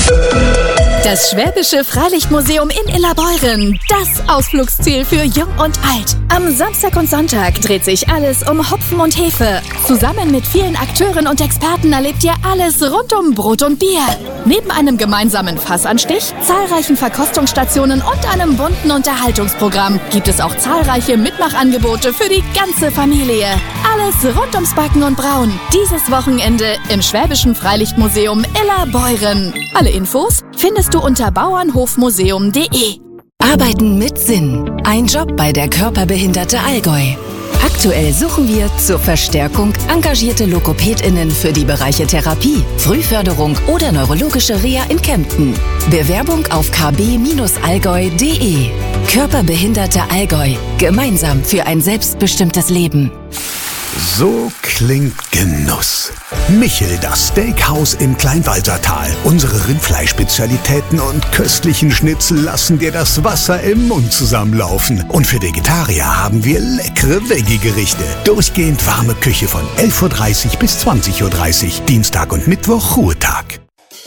Das Schwäbische Freilichtmuseum in Illabeuren. Das Ausflugsziel für Jung und Alt. Am Samstag und Sonntag dreht sich alles um Hopfen und Hefe. Zusammen mit vielen Akteuren und Experten erlebt ihr alles rund um Brot und Bier. Neben einem gemeinsamen Fassanstich, zahlreichen Verkostungsstationen und einem bunten Unterhaltungsprogramm gibt es auch zahlreiche Mitmachangebote für die ganze Familie. Alles rund ums Backen und Brauen. Dieses Wochenende im Schwäbischen Freilichtmuseum Illabeuren. Alle Infos findest du unter bauernhofmuseum.de. Arbeiten mit Sinn. Ein Job bei der Körperbehinderte Allgäu. Aktuell suchen wir zur Verstärkung engagierte LogopädInnen für die Bereiche Therapie, Frühförderung oder neurologische Reha in Kempten. Bewerbung auf kb-allgäu.de. Körperbehinderte Allgäu. Gemeinsam für ein selbstbestimmtes Leben. So klingt Genuss. Michel, das Steakhouse im Kleinwalsertal. Unsere Rindfleischspezialitäten und köstlichen Schnitzel lassen dir das Wasser im Mund zusammenlaufen. Und für Vegetarier haben wir leckere Veggie-Gerichte. Durchgehend warme Küche von 11:30 Uhr bis 20:30 Uhr. Dienstag und Mittwoch Ruhetag.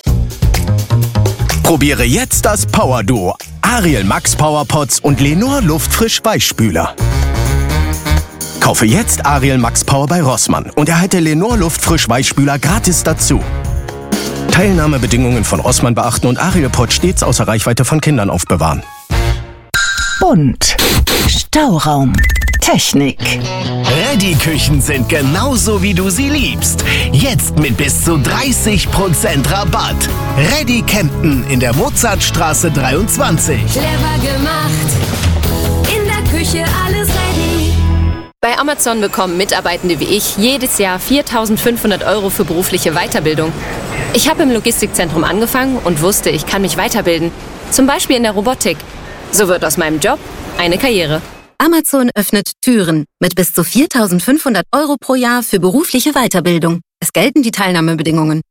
Probiere jetzt das Power-Duo. Ariel Max Powerpots und Lenor Luftfrisch Weichspüler. Kaufe jetzt Ariel Max Power bei Rossmann und erhalte Lenor Luftfrisch Weichspüler gratis dazu. Teilnahmebedingungen von Rossmann beachten und Ariel Pot stets außer Reichweite von Kindern aufbewahren. Bunt. Stauraum. Technik. Ready-Küchen sind genauso, wie du sie liebst. Jetzt mit bis zu 30% Rabatt. Ready Kempten in der Mozartstraße 23. Clever gemacht. In der Küche alles ready. Bei Amazon bekommen Mitarbeitende wie ich jedes Jahr 4.500 € für berufliche Weiterbildung. Ich habe im Logistikzentrum angefangen und wusste, ich kann mich weiterbilden. Zum Beispiel in der Robotik. So wird aus meinem Job eine Karriere. Amazon öffnet Türen mit bis zu 4.500 € pro Jahr für berufliche Weiterbildung. Es gelten die Teilnahmebedingungen.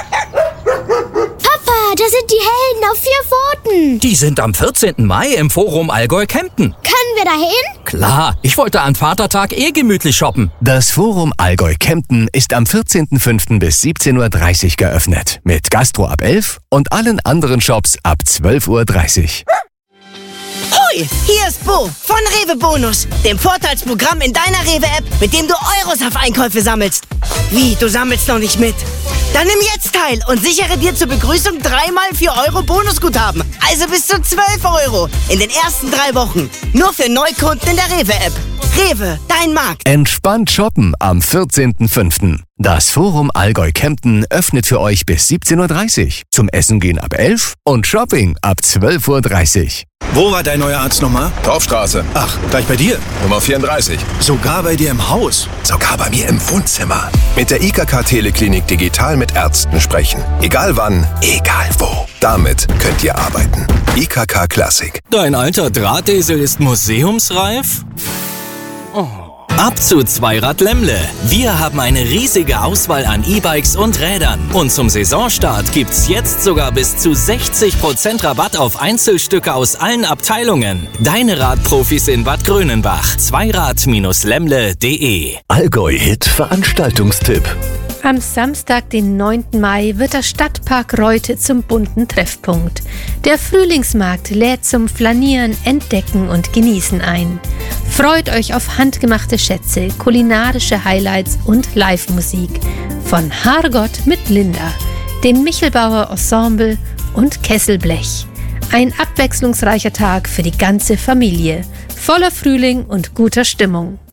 Papa, da sind die Helden auf 4 Pfoten. Die sind am 14. Mai im Forum Allgäu Kempten. Können wir da hin? Klar, ich wollte an Vatertag gemütlich shoppen. Das Forum Allgäu Kempten ist am 14.05. bis 17:30 Uhr geöffnet. Mit Gastro ab 11 und allen anderen Shops ab 12:30 Uhr. Hoi, hier ist Bo von Rewe Bonus, dem Vorteilsprogramm in deiner Rewe-App, mit dem du Euros auf Einkäufe sammelst. Wie, du sammelst noch nicht mit? Dann nimm jetzt teil und sichere dir zur Begrüßung 3x 4 € Bonusguthaben. Also bis zu 12 € in den ersten 3 Wochen. Nur für Neukunden in der Rewe-App. Rewe, dein Markt. Entspannt shoppen am 14.05. Das Forum Allgäu Kempten öffnet für euch bis 17:30 Uhr. Zum Essen gehen ab 11 und Shopping ab 12:30 Uhr. Wo war dein neuer Arzt nochmal? Dorfstraße. Ach, gleich bei dir? Nummer 34. Sogar bei dir im Haus? Sogar bei mir im Wohnzimmer. Mit der IKK Teleklinik digital mit Ärzten sprechen. Egal wann, egal wo. Damit könnt ihr arbeiten. IKK Klassik. Dein alter Drahtesel ist museumsreif? Oh. Ab zu Zweirad Lemmle. Wir haben eine riesige Auswahl an E-Bikes und Rädern. Und zum Saisonstart gibt's jetzt sogar bis zu 60% Rabatt auf Einzelstücke aus allen Abteilungen. Deine Radprofis in Bad Grönenbach. Zweirad-lemmle.de. Allgäu-Hit Veranstaltungstipp. Am Samstag, den 9. Mai, wird der Stadtpark Reute zum bunten Treffpunkt. Der Frühlingsmarkt lädt zum Flanieren, Entdecken und Genießen ein. Freut euch auf handgemachte Schätze, kulinarische Highlights und Live-Musik von Hargott mit Linda, dem Michelbauer Ensemble und Kesselblech. Ein abwechslungsreicher Tag für die ganze Familie, voller Frühling und guter Stimmung.